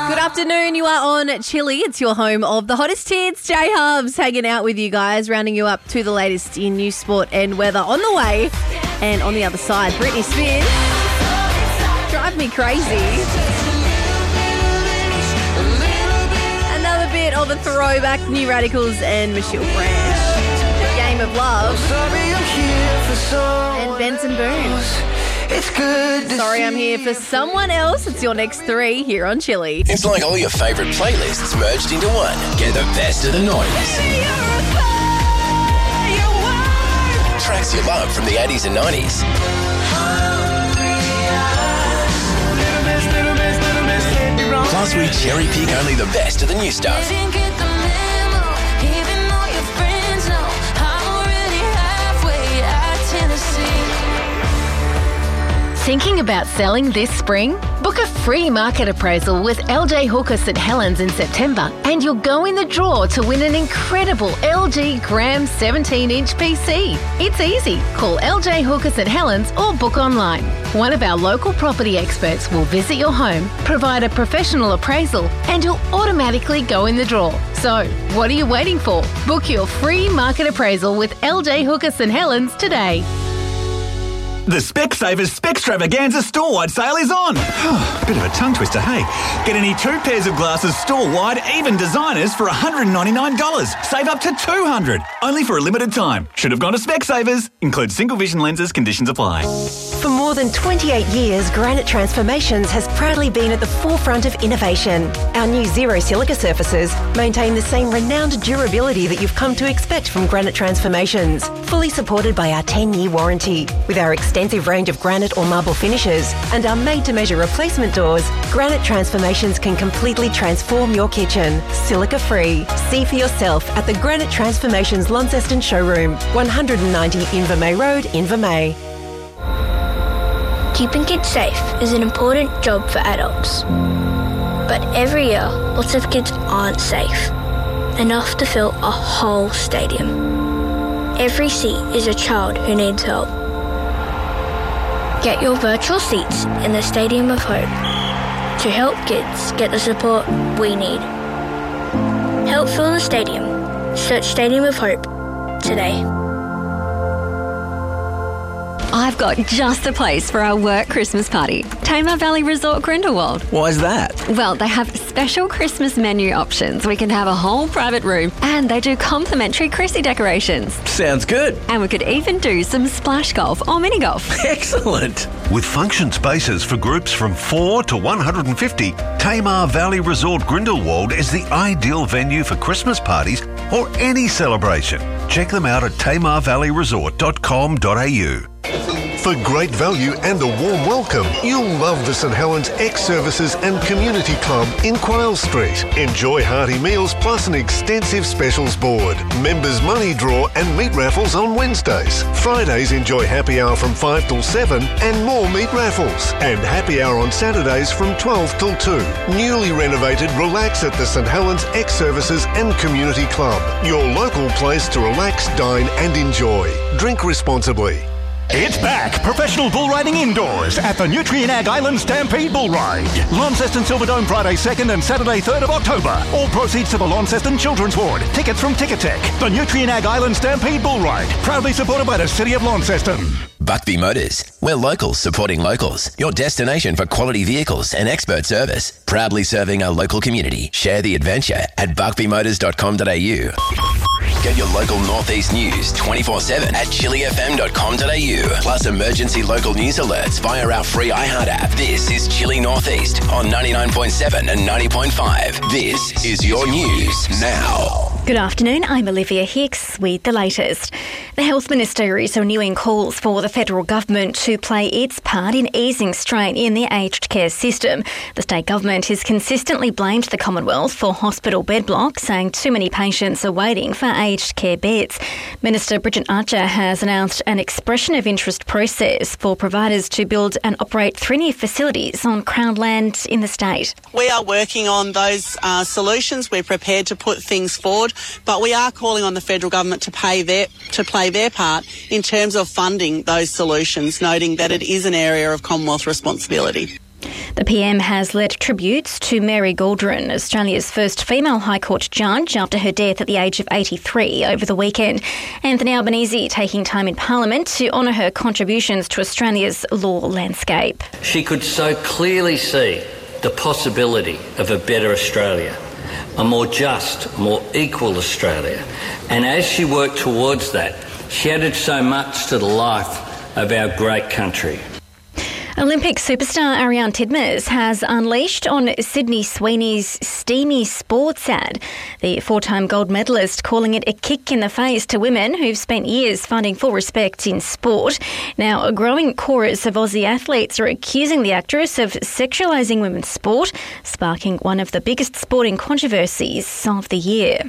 Good afternoon. You are on Chilli. It's your home of the hottest hits. Jay Hubs hanging out with you guys, rounding you up to the latest in news, sport and weather. On the way, and on the other side, Britney Spears. Drive me crazy. Another bit of a throwback, New Radicals and Michelle Branch. Game of Love. And Benson Boone. It's good. Sorry, I'm here for someone else. It's your next three here on Chilli. It's like all your favourite playlists merged into one. Get the best of the 90s. Tracks you love from the 80s and 90s. Plus, we cherry pick only the best of the new stuff. Thinking about selling this spring? Book a free market appraisal with LJ Hooker St Helens in September and you'll go in the draw to win an incredible LG Gram 17-inch PC. It's easy. Call LJ Hooker St Helens or book online. One of our local property experts will visit your home, provide a professional appraisal and you'll automatically go in the draw. So, what are you waiting for? Book your free market appraisal with LJ Hooker St Helens today. The Specsavers Spextravaganza store-wide sale is on. Bit of a tongue twister, hey? Get any 2 pairs of glasses store-wide, even designers, for $199. Save up to $200. Only for a limited time. Should have gone to Specsavers. Includes single vision lenses. Conditions apply. For more than 28 years, Granite Transformations has proudly been at the forefront of innovation. Our new Zero Silica surfaces maintain the same renowned durability that you've come to expect from Granite Transformations. Fully supported by our 10-year warranty. With our extensive range of granite or marble finishes and our made-to-measure replacement doors, Granite Transformations can completely transform your kitchen. Silica-free. See for yourself at the Granite Transformations Launceston showroom, 190 Invermay Road, Invermay. Keeping kids safe is an important job for adults. But every year, lots of kids aren't safe enough to fill a whole stadium. Every seat is a child who needs help. Get your virtual seats in the Stadium of Hope to help kids get the support we need. Help fill the stadium. Search Stadium of Hope today. I've got just the place for our work Christmas party. Tamar Valley Resort Grindelwald. Why is that? Well, they have special Christmas menu options. We can have a whole private room and they do complimentary Chrissy decorations. Sounds good. And we could even do some splash golf or mini golf. Excellent. With function spaces for groups from 4 to 150, Tamar Valley Resort Grindelwald is the ideal venue for Christmas parties or any celebration. Check them out at tamarvalleyresort.com.au. For great value and a warm welcome, you'll love the St Helens Ex-Services and Community Club in Quayle Street. Enjoy hearty meals plus an extensive specials board. Members money draw and meat raffles on Wednesdays. Fridays enjoy happy hour from 5 till 7 and more meat raffles. And happy hour on Saturdays from 12 till 2. Newly renovated Relax at the St Helens Ex-Services and Community Club. Your local place to relax, dine and enjoy. Drink responsibly. It's back. Professional bull riding indoors at the Nutrien Ag Island Stampede Bull Ride. Launceston Silverdome Friday 2nd and Saturday 3rd of October. All proceeds to the Launceston Children's Ward. Tickets from Ticketek. The Nutrien Ag Island Stampede Bull Ride. Proudly supported by the City of Launceston. Buckby Motors. We're locals supporting locals. Your destination for quality vehicles and expert service. Proudly serving our local community. Share the adventure at buckbymotors.com.au. Get your local Northeast news 24/7 at chillifm.com.au. Plus emergency local news alerts via our free iHeart app. This is Chilli Northeast on 99.7 and 90.5. This is your news now. Good afternoon, I'm Olivia Hicks with the latest. The Health Minister is renewing calls for the federal government to play its part in easing strain in the aged care system. The state government has consistently blamed the Commonwealth for hospital bed blocks, saying too many patients are waiting for aged care beds. Minister Bridget Archer has announced an expression of interest process for providers to build and operate 3 new facilities on Crown land in the state. We are working on those solutions. We're prepared to put things forward, but we are calling on the federal government to play their part in terms of funding those solutions, noting that it is an area of Commonwealth responsibility. The PM has led tributes to Mary Gaudron, Australia's first female High Court judge, after her death at the age of 83 over the weekend. Anthony Albanese taking time in Parliament to honour her contributions to Australia's law landscape. She could so clearly see the possibility of a better Australia, a more just, more equal Australia. And as she worked towards that, she added so much to the life of our great country. Olympic superstar Ariarne Titmus has unleashed on Sydney Sweeney's steamy sports ad. The four-time gold medalist calling it a kick in the face to women who've spent years fighting for respect in sport. Now, a growing chorus of Aussie athletes are accusing the actress of sexualising women's sport, sparking one of the biggest sporting controversies of the year.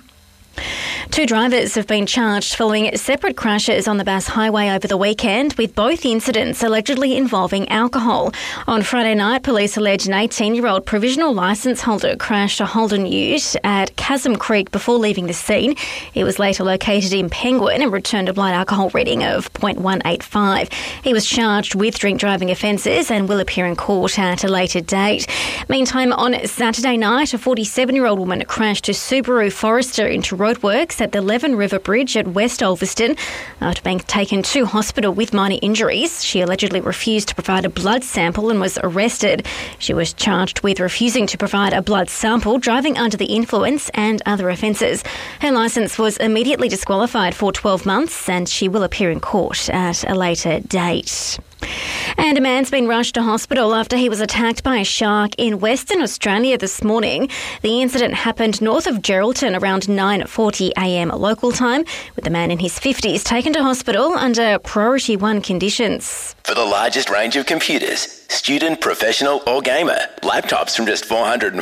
2 drivers have been charged following separate crashes on the Bass Highway over the weekend, with both incidents allegedly involving alcohol. On Friday night, police allege an 18-year-old provisional licence holder crashed a Holden ute at Chasm Creek before leaving the scene. It was later located in Penguin and returned a blood alcohol reading of 0.185. He was charged with drink driving offences and will appear in court at a later date. Meantime, on Saturday night, a 47-year-old woman crashed a Subaru Forester into roadworks at the Leven River Bridge at West Ulverston. After being taken to hospital with minor injuries, she allegedly refused to provide a blood sample and was arrested. She was charged with refusing to provide a blood sample, driving under the influence and other offences. Her licence was immediately disqualified for 12 months and she will appear in court at a later date. And a man's been rushed to hospital after he was attacked by a shark in Western Australia this morning. The incident happened north of Geraldton around 9:40am local time, with the man in his 50s taken to hospital under Priority 1 conditions. For the largest range of computers, student, professional or gamer, laptops from just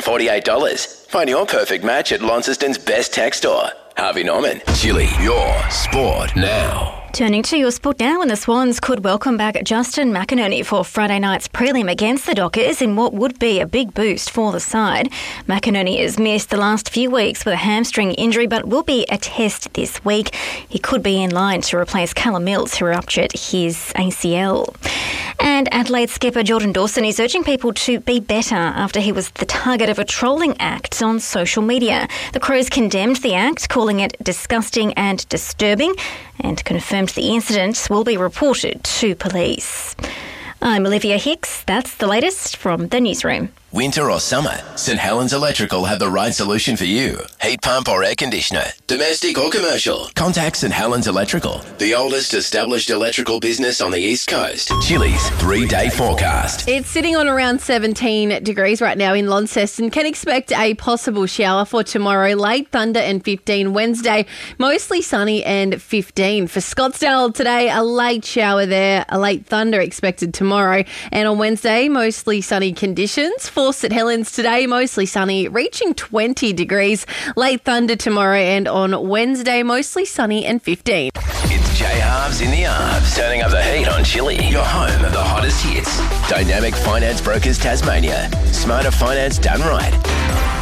$448. Find your perfect match at Launceston's best tech store. Harvey Norman. Chili, your sport now. Turning to your sport now, and the Swans could welcome back Justin McInerney for Friday night's prelim against the Dockers in what would be a big boost for the side. McInerney has missed the last few weeks with a hamstring injury, but will be a test this week. He could be in line to replace Callum Mills, who ruptured his ACL. And Adelaide skipper Jordan Dawson is urging people to be better after he was the target of a trolling act on social media. The Crows condemned the act, calling it disgusting and disturbing, and confirmed the incident will be reported to police. I'm Olivia Hicks. That's the latest from the newsroom. Winter or summer, St Helens Electrical have the right solution for you. Heat pump or air conditioner, domestic or commercial. Contact St Helens Electrical, the oldest established electrical business on the East Coast. Chili's 3-day forecast. It's sitting on around 17 degrees right now in Launceston. Can expect a possible shower for tomorrow, late thunder and 15 Wednesday. Mostly sunny and 15. For Scottsdale today, a late shower there, a late thunder expected tomorrow. And on Wednesday, mostly sunny conditions. For St Helens today, mostly sunny, reaching 20 degrees. Late thunder tomorrow, and on Wednesday, mostly sunny and 15. It's J Halves in the Arms, turning up the heat on Chili, your home of the hottest hits. Dynamic Finance Brokers Tasmania. Smarter finance done right.